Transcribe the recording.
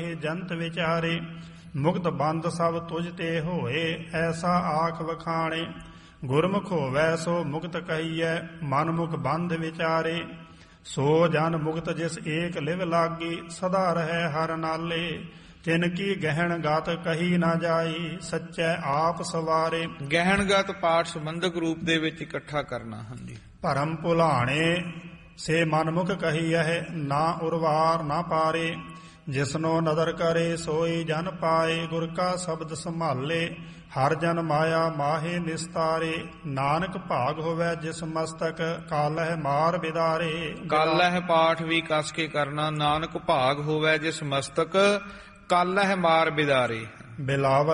ਲਾਗੇ ਜੰਤ ਵਿਚਾਰੇ। ਮੁਕਤ ਬੰਦ ਸਭ ਤੁਝ ਤੇ ਹੋਏ, ਐਸਾ ਆਖ ਵਖਾਣੇ। ਗੁਰਮੁਖ ਹੋਵੈ ਸੋ ਮੁਕਤ ਕਹੀਐ, ਮਨ ਮੁਖ ਬੰਧ ਵਿਚਾਰੇ। ਸੋ ਜਨ ਮੁਕਤ ਜਿਸ ਏਕ ਲਿਵ ਲਾਗੀ, ਸਦਾ ਰਹੈ ਹਰ ਨਾਲੇ। ਤਿਨ ਕੀ ਗਹਿਣ ਗਤ ਕਹੀ ਨਾ ਜਾਈ, ਸੱਚੈ ਆਪ ਸਵਾਰੇ। ਗਹਿਣਗਤ ਪਾਠ ਸੰਬੰਧਕ ਰੂਪ ਦੇ ਵਿੱਚ ਇਕੱਠਾ ਕਰਨਾ। ਹਾਂਜੀ। ਭਰਮ ਭੁਲਾਣੇ ਸੇ ਮਨਮੁਖ ਕਹੀਐ, ਨਾ ਉਰਵਾਰ ਨਾ ਪਾਰੇ। ਜਿਸਨੋ ਨਦਰ ਕਰੇ ਸੋਈ ਜਨ ਪਾਏ, ਗੁਰ ਕਾ ਸ਼ਬਦ ਸੰਭਾਲੇ। ਹਰ ਜਨ ਮਾਇਆ ਮਾਹੇ ਨਿਸਤਾਰੇ, ਨਾਨਕ ਭਾਗ ਹੋਵੈ ਜਿਸ ਮਸਤਕ, ਕਾਲਹਿ ਮਾਰ ਬਿਦਾਰੇ। ਕਾਲਹਿ ਪਾਠ ਵੀ ਕਸ ਕੇ ਕਰਨਾ। ਨਾਨਕ ਭਾਗ ਹੋਵੈ ਜਿਸ ਮਸਤਕ, ਕਾਲਹਿ ਮਾਰ ਬਿਦਾਰੇ। ਬਿਲਾਵਲ